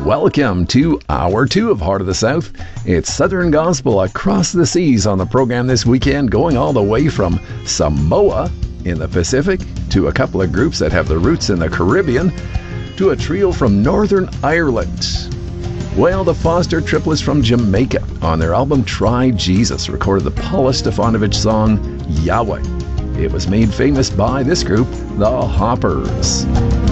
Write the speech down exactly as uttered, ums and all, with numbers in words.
Welcome to Hour two of Heart of the South. It's Southern Gospel across the seas on the program this weekend, going all the way from Samoa in the Pacific to a couple of groups that have their roots in the Caribbean to a trio from Northern Ireland. Well, the Foster triplets from Jamaica on their album Try Jesus recorded the Paula Stefanovic song Yahweh. It was made famous by this group, the Hoppers.